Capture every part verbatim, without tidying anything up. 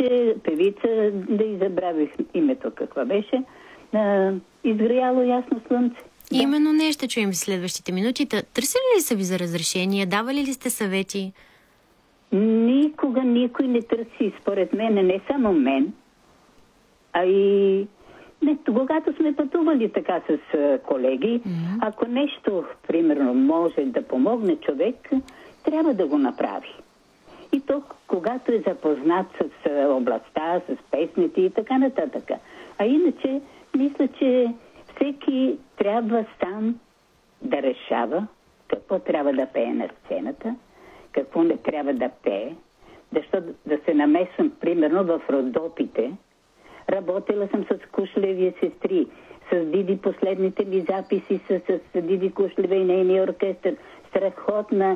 беше певица, да и забравих името каква беше. А, изгряло ясно слънце. Да. Именно не ще чуем в следващите минути. Търсили ли са ви за разрешение? Давали ли сте съвети? Никога никой не търси, според мен, не само мен, а и не, когато сме пътували така с колеги, mm-hmm. ако нещо, примерно, може да помогне човек, трябва да го направи. И то, когато е запознат с областта, с песните и така нататък. А иначе, мисля, че всеки трябва сам да решава какво трябва да пее на сцената, какво не трябва да пее, защото да се намесвам, примерно, в Родопите. Работила съм с Кушлевия сестри, с Диди, последните ми записи с, с Диди Кушлева и нейния оркестър. Страхотна,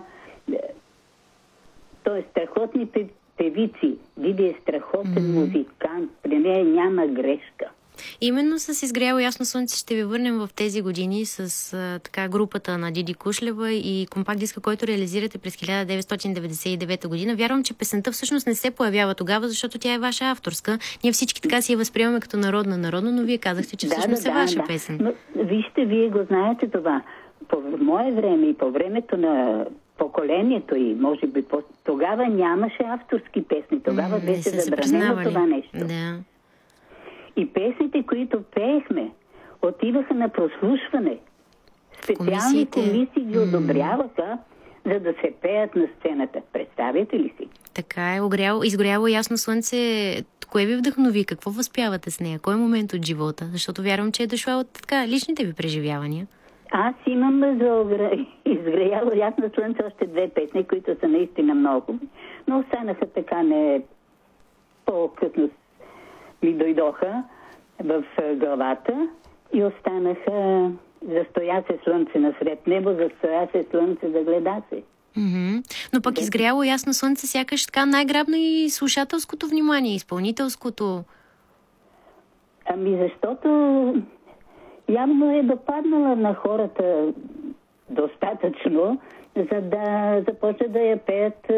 т.е. страхотни певици. Диди е страхотен mm-hmm. музикант, при нея няма грешка. Именно с Изгряло ясно слънце ще ви върнем в тези години с а, така групата на Диди Кушлева и компакт диска, който реализирате през хиляда деветстотин деветдесет и девета година. Вярвам, че песента всъщност не се появява тогава, защото тя е ваша авторска. Ние всички така си я възприемаме като народна народна, но вие казахте, че всъщност да, да, е ваша да. песен. Но, вижте, вие го знаете това. По мое време и по времето на поколението и може би по... тогава нямаше авторски песни. Тогава М, беше забранено това нещо. Да. И песните, които пеехме, отиваха на прослушване. Специални комисии ги одобряваха, за да се пеят на сцената. Представяте ли си? Така е. Огряло, изгоряло ясно слънце. Кое ви вдъхнови? Какво възпявате с нея? Кой момент от живота? Защото вярвам, че е дошла от така личните ви преживявания. Аз имам за изгряло ясно слънце още две песни, които са наистина много. Но останаха така не по-късно ми дойдоха в главата и останаха застоя се слънце насред небо, застоя се слънце, загледа се. Mm-hmm. Но пък изгряло ясно слънце сякаш така най-грабна и слушателското внимание, изпълнителското. Ами защото явно е допаднала на хората достатъчно, за да започне да я пеят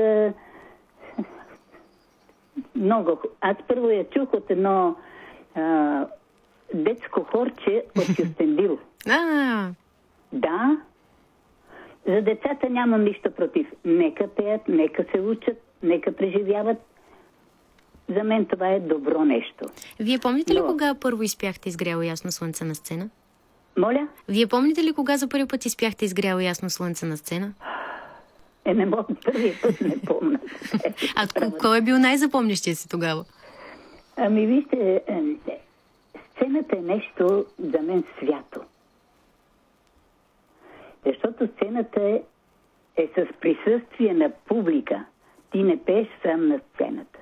много. Аз първо я чух от едно а, детско хорче от Кюстендил. А. Да. За децата нямам нищо против. Нека пеят, нека се учат, нека преживяват. За мен това е добро нещо. Вие помните ли Но... кога първо изпяхте Изгряло ясно слънце на сцена? Моля? Вие помните ли кога за първи път изпяхте Изгряло ясно слънце на сцена? Е, не мога, първият път не помня. А кой е бил най-запомнящия си тогава? Ами вижте, сцената е нещо за мен свято. Защото сцената е, е с присъствие на публика. Ти не пееш сам на сцената.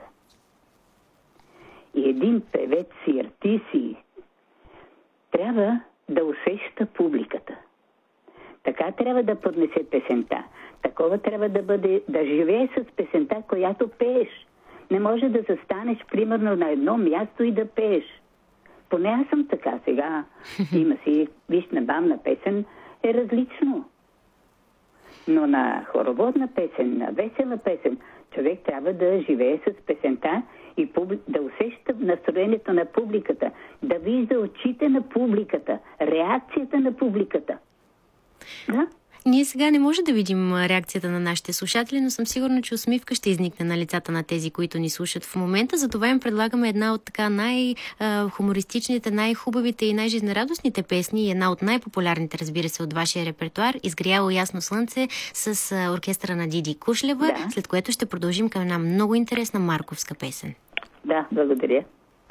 И един певец и артист трябва да усеща публиката. Така трябва да поднесе песента. Такова трябва да бъде, да живее с песента, която пееш. Не може да застанеш, примерно, на едно място и да пееш. Поне аз съм така сега. Има си, виж, на бавна песен е различно. Но на хороводна песен, на весела песен, човек трябва да живее с песента и публи... да усеща настроението на публиката, да вижда очите на публиката, реакцията на публиката. Да? Ние сега не може да видим реакцията на нашите слушатели, но съм сигурна, че усмивка ще изникне на лицата на тези, които ни слушат в момента. Затова им предлагаме една от така най-хумористичните, най-хубавите и най-жизнерадостните песни и една от най-популярните, разбира се, от вашия репертуар Изгряло ясно слънце с оркестъра на Диди Кушлева, да. След което ще продължим към една много интересна марковска песен. Да, благодаря.